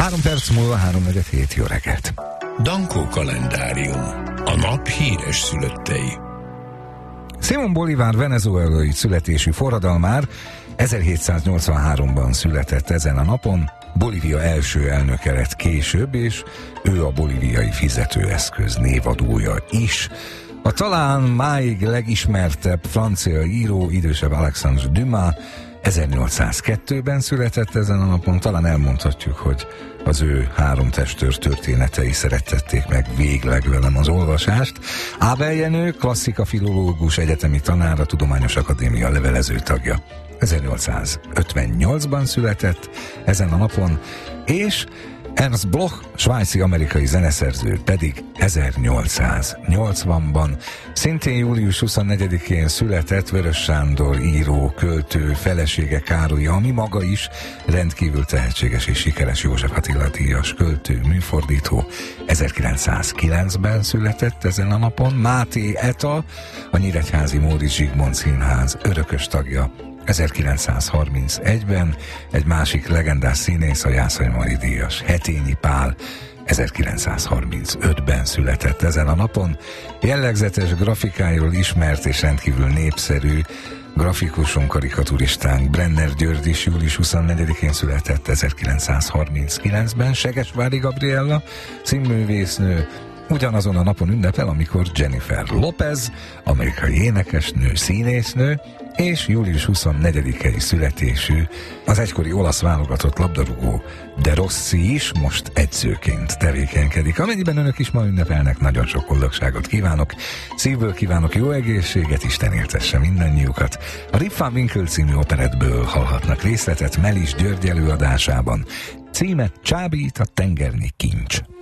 3 perc múlva 3:47, jó reggelt. Dankó kalendárium. A nap híres szülöttei. Simón Bolívar venezuelai születésű forradalmár 1783-ban született ezen a napon, Bolívia első elnöke lett később, és ő a bolíviai fizetőeszköz névadója is. A talán máig legismertebb francia író, idősebb Alexandre Dumas 1802-ben született ezen a napon. Talán elmondhatjuk, hogy az ő 3 testőr történetei szerettették meg végleg velem az olvasást. Ábel Jenő, klasszika filológus, egyetemi tanár, a Tudományos Akadémia levelező tagja. 1858-ban született ezen a napon, és Ernst Bloch, svájci-amerikai zeneszerző pedig 1880-ban. Szintén július 24-én született Vörös Sándor író, költő, felesége Károly, ami maga is rendkívül tehetséges és sikeres József Attila díjas költő, műfordító. 1909-ben született ezen a napon Máté Eta, a Nyíregyházi Móricz Zsigmond Színház örökös tagja. 1931-ben egy másik legendás színész, a Jászai Mari díjas Hetényi Pál 1935-ben született ezen a napon. Jellegzetes grafikájáról ismert és rendkívül népszerű grafikusunk, karikaturistánk Brenner György is július 24-én született 1939-ben. Segesvári Gabriella színművésznő ugyanazon a napon ünnepel, amikor Jennifer Lopez, amerikai énekesnő, színésznő, és július 24-i születésű az egykori olasz válogatott labdarúgó De Rossi is most edzőként tevékenykedik. Amennyiben önök is ma ünnepelnek, nagyon sok boldogságot kívánok. Szívből kívánok jó egészséget, Isten éltesse mindannyiukat. A Rip Van Winkle című operettből hallhatnak részletet Melis György előadásában. Címe Csábít a tengernyi kincs.